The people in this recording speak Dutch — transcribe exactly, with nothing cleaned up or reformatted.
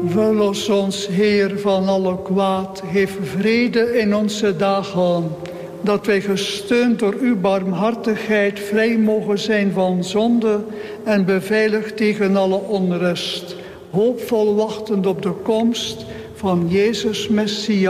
Verlos ons, Heer, van alle kwaad. Geef vrede in onze dagen. Dat wij gesteund door uw barmhartigheid vrij mogen zijn van zonde en beveiligd tegen alle onrust. Hoopvol wachtend op de komst van Jezus Messias.